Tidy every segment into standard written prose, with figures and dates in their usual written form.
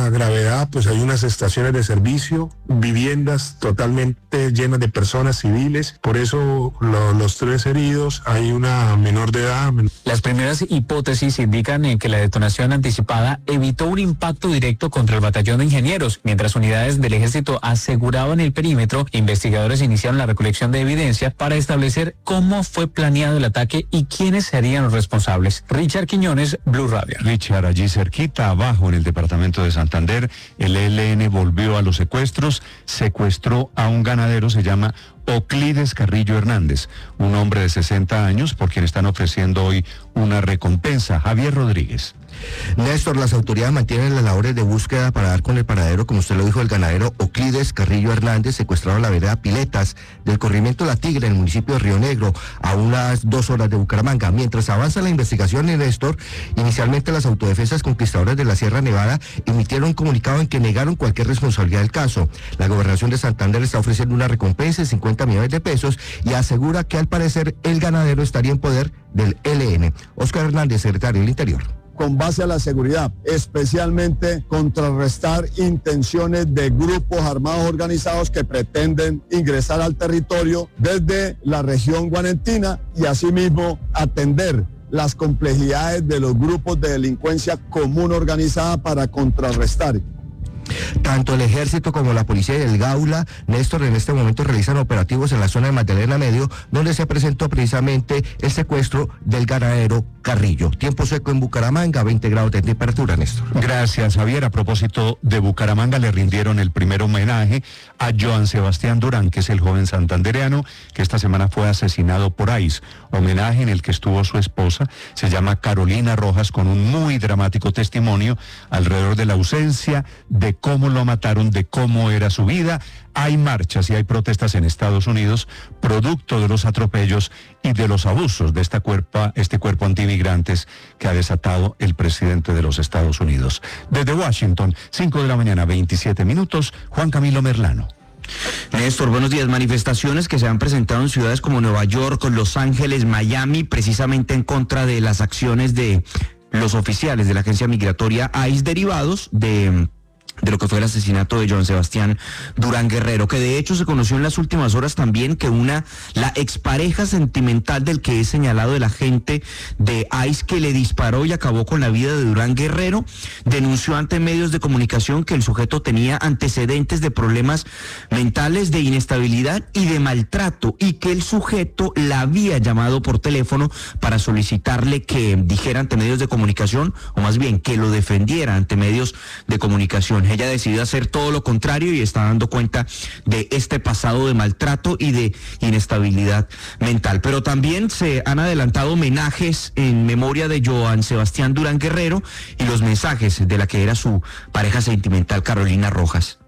una gravedad, pues hay unas estaciones de servicio, viviendas totalmente llenas de personas civiles, por eso los 3 heridos, hay una menor de edad. Las primeras hipótesis indican que la detonación anticipada evitó un impacto directo contra el batallón de ingenieros. Mientras unidades del ejército aseguraban el perímetro, investigadores iniciaron la recolección de evidencia para establecer cómo fue planeado el ataque y quiénes serían los responsables. Richard Quiñones, Blue Radio. Richard, allí cerquita, abajo en el departamento de Santander, el ELN volvió a los secuestros, secuestró a un ganadero, se llama Oclides Carrillo Hernández, un hombre de 60 años por quien están ofreciendo hoy una recompensa. Javier Rodríguez. Néstor, las autoridades mantienen las labores de búsqueda para dar con el paradero, como usted lo dijo, el ganadero Oclides Carrillo Hernández, secuestrado en la vereda Piletas del corrimiento La Tigre, en el municipio de Río Negro, a unas 2 horas de Bucaramanga. Mientras avanza la investigación, Néstor, inicialmente las autodefensas conquistadoras de la Sierra Nevada emitieron un comunicado en que negaron cualquier responsabilidad del caso. La Gobernación de Santander está ofreciendo una recompensa de 50 millones de pesos y asegura que al parecer el ganadero estaría en poder del ELN. Óscar Hernández, secretario del Interior. Con base a la seguridad, especialmente contrarrestar intenciones de grupos armados organizados que pretenden ingresar al territorio desde la región guanentina y asimismo atender las complejidades de los grupos de delincuencia común organizada para contrarrestar. Tanto el ejército como la policía y el Gaula, Néstor, en este momento realizan operativos en la zona de Magdalena Medio, donde se presentó precisamente el secuestro del ganadero Carrillo. Tiempo seco en Bucaramanga, 20 grados de temperatura, Néstor. Gracias, Javier. A propósito de Bucaramanga, le rindieron el primer homenaje a Joan Sebastián Durán, que es el joven santandereano que esta semana fue asesinado por ICE. Homenaje en el que estuvo su esposa, se llama Carolina Rojas, con un muy dramático testimonio alrededor de la ausencia, de cómo lo mataron, de cómo era su vida. Hay marchas y hay protestas en Estados Unidos, producto de los atropellos y de los abusos de este cuerpo antimigrantes que ha desatado el presidente de los Estados Unidos. Desde Washington, 5 de la mañana, 27 minutos, Juan Camilo Merlano. Néstor, buenos días. Manifestaciones que se han presentado en ciudades como Nueva York, Los Ángeles, Miami, precisamente en contra de las acciones de los oficiales de la agencia migratoria ICE derivados de lo que fue el asesinato de Joan Sebastián Durán Guerrero, que de hecho se conoció en las últimas horas también que la expareja sentimental del que es señalado el agente de ICE que le disparó y acabó con la vida de Durán Guerrero, denunció ante medios de comunicación que el sujeto tenía antecedentes de problemas mentales, de inestabilidad y de maltrato, y que el sujeto la había llamado por teléfono para solicitarle que dijera ante medios de comunicación, o más bien que lo defendiera ante medios de comunicación. Ella decidió hacer todo lo contrario y está dando cuenta de este pasado de maltrato y de inestabilidad mental. Pero también se han adelantado homenajes en memoria de Joan Sebastián Durán Guerrero y los mensajes de la que era su pareja sentimental, Carolina Rojas.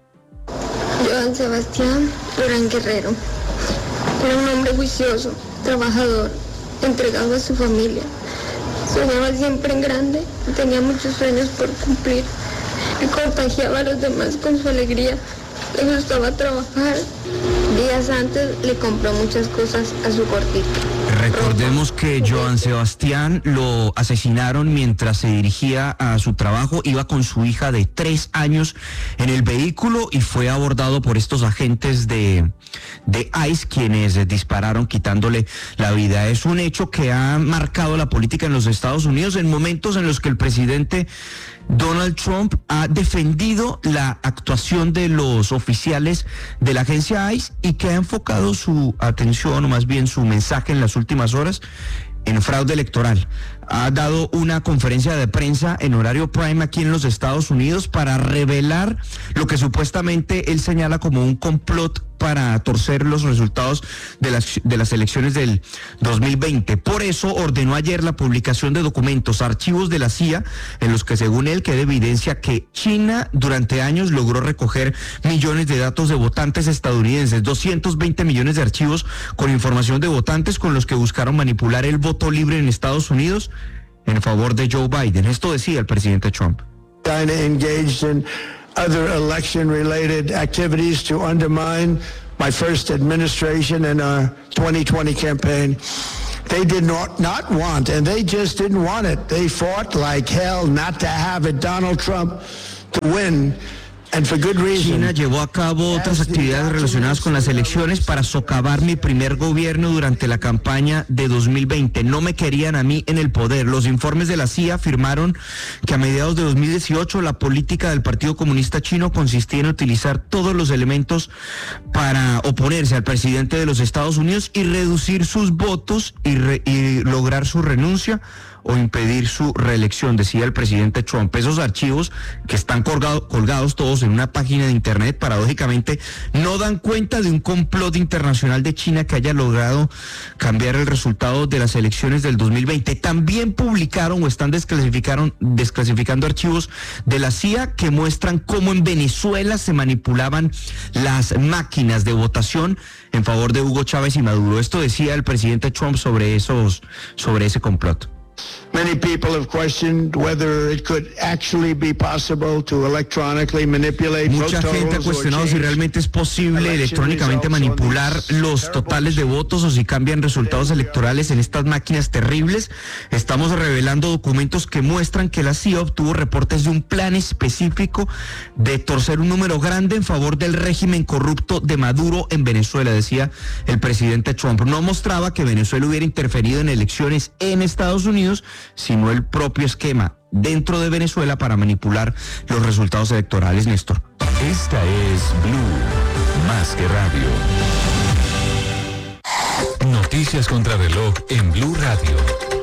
Joan Sebastián Durán Guerrero era un hombre juicioso, trabajador, entregado a su familia. Soñaba siempre en grande y tenía muchos sueños por cumplir. Y contagiaba a los demás con su alegría. Le gustaba trabajar. Días antes le compró muchas cosas a su gordito. Recordemos que Joan Sebastián lo asesinaron mientras se dirigía a su trabajo. Iba con su hija de 3 años en el vehículo y fue abordado por estos agentes de ICE, quienes dispararon quitándole la vida. Es un hecho que ha marcado la política en los Estados Unidos en momentos en los que el presidente Donald Trump ha defendido la actuación de los oficiales de la agencia ICE y que ha enfocado su atención, o más bien su mensaje en las últimas horas, en fraude electoral. Ha dado una conferencia de prensa en horario prime aquí en los Estados Unidos para revelar lo que supuestamente él señala como un complot para torcer los resultados de las elecciones del 2020. Por eso ordenó ayer la publicación de documentos, archivos de la CIA, en los que según él queda evidencia que China durante años logró recoger millones de datos de votantes estadounidenses, 220 millones de archivos con información de votantes con los que buscaron manipular el voto libre en Estados Unidos en favor de Joe Biden. Esto decía el presidente Trump. China engaged in other election-related activities to undermine my first administration and our 2020 campaign. They did not want, and they just didn't want it. They fought like hell not to have it. Donald Trump to win. And for good reason. China llevó a cabo otras actividades relacionadas con las elecciones para socavar mi primer gobierno durante la campaña de 2020. No me querían a mí en el poder. Los informes de la CIA afirmaron que a mediados de 2018 la política del Partido Comunista Chino consistía en utilizar todos los elementos para oponerse al presidente de los Estados Unidos y reducir sus votos y lograr su renuncia o impedir su reelección, decía el presidente Trump. Esos archivos que están colgados todos en una página de internet, paradójicamente, no dan cuenta de un complot internacional de China que haya logrado cambiar el resultado de las elecciones del 2020. También publicaron o están desclasificando archivos de la CIA que muestran cómo en Venezuela se manipulaban las máquinas de votación en favor de Hugo Chávez y Maduro. Esto decía el presidente Trump sobre ese complot. Many people have questioned whether it could actually be possible to electronically manipulate vote Mucha gente ha totals or cuestionado si change realmente es posible electrónicamente manipular los totales de votos o si cambian resultados electorales en estas máquinas terribles. Estamos revelando documentos que muestran que la CIA obtuvo reportes de un plan específico de torcer un número grande en favor del régimen corrupto de Maduro en Venezuela, decía el presidente Trump. No mostraba que Venezuela hubiera interferido en elecciones en Estados Unidos, sino el propio esquema dentro de Venezuela para manipular los resultados electorales, Néstor. Esta es Blue, más que radio. Noticias contra reloj en Blue Radio.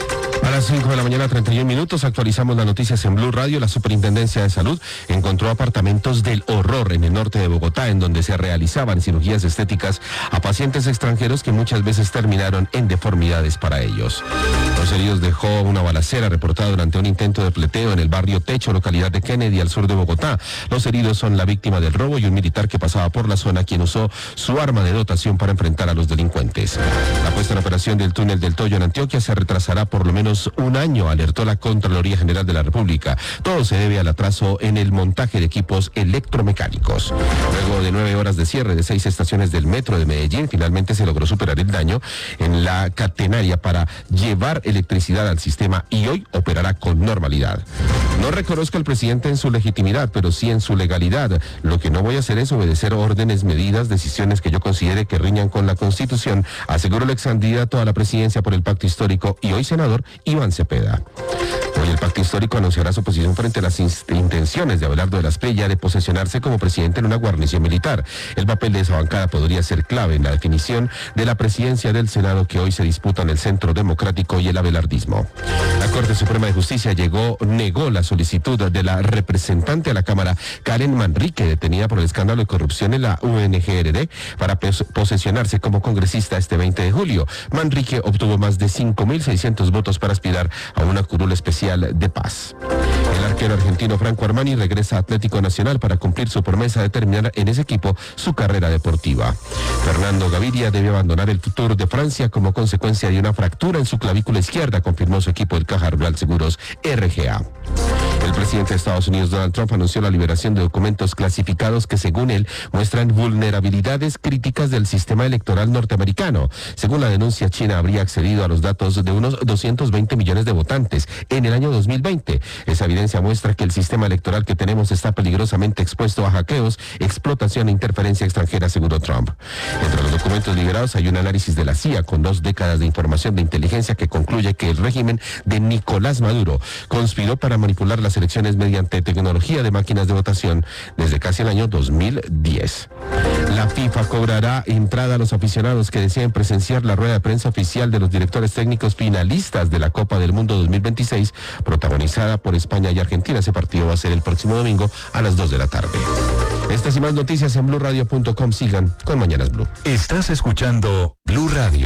A las 5 de la mañana, 31 minutos, actualizamos las noticias en Blue Radio. La Superintendencia de Salud encontró apartamentos del horror en el norte de Bogotá, en donde se realizaban cirugías estéticas a pacientes extranjeros que muchas veces terminaron en deformidades para ellos. Los heridos dejó una balacera reportada durante un intento de pleteo en el barrio Techo, localidad de Kennedy, al sur de Bogotá. Los heridos son la víctima del robo y un militar que pasaba por la zona, quien usó su arma de dotación para enfrentar a los delincuentes. La puesta en operación del túnel del Toyo en Antioquia se retrasará por lo menos un año, alertó la Contraloría General de la República. Todo se debe al atraso en el montaje de equipos electromecánicos. Luego de 9 horas de cierre de 6 estaciones del metro de Medellín, finalmente se logró superar el daño en la catenaria para llevar electricidad al sistema y hoy operará con normalidad. No reconozco al presidente en su legitimidad, pero sí en su legalidad. Lo que no voy a hacer es obedecer órdenes, medidas, decisiones que yo considere que riñan con la Constitución, aseguró el ex candidato a la presidencia por el Pacto Histórico y hoy senador Iván Cepeda. Hoy el Pacto Histórico anunciará su posición frente a las intenciones de Abelardo de la Espriella de posesionarse como presidente en una guarnición militar. El papel de esa bancada podría ser clave en la definición de la presidencia del Senado que hoy se disputa en el Centro Democrático y el abelardismo. La Corte Suprema de Justicia negó la solicitud de la representante a la Cámara, Karen Manrique, detenida por el escándalo de corrupción en la UNGRD, para posesionarse como congresista este 20 de julio. Manrique obtuvo más de 5.600 votos para aspirar a una curul especial de paz. El arquero argentino Franco Armani regresa a Atlético Nacional para cumplir su promesa de terminar en ese equipo su carrera deportiva. Fernando Gaviria debe abandonar el Tour de Francia como consecuencia de una fractura en su clavícula izquierda, confirmó su equipo, el Caja Rural Seguros RGA. El presidente de Estados Unidos, Donald Trump, anunció la liberación de documentos clasificados que, según él, muestran vulnerabilidades críticas del sistema electoral norteamericano. Según la denuncia, China habría accedido a los datos de unos 220 millones de votantes en el año 2020. Esa evidencia muestra que el sistema electoral que tenemos está peligrosamente expuesto a hackeos, explotación e interferencia extranjera, aseguró Trump. Entre los documentos liberados hay un análisis de la CIA con 2 décadas de información de inteligencia que concluye que el régimen de Nicolás Maduro conspiró para manipular las elecciones mediante tecnología de máquinas de votación desde casi el año 2010. La FIFA cobrará entrada a los aficionados que deseen presenciar la rueda de prensa oficial de los directores técnicos finalistas de la Copa del Mundo 2026, protagonizada por España y Argentina. Ese partido va a ser el próximo domingo a las 2 de la tarde. Estas y más noticias en BlueRadio.com. Sigan con Mañanas Blue. Estás escuchando Blue Radio.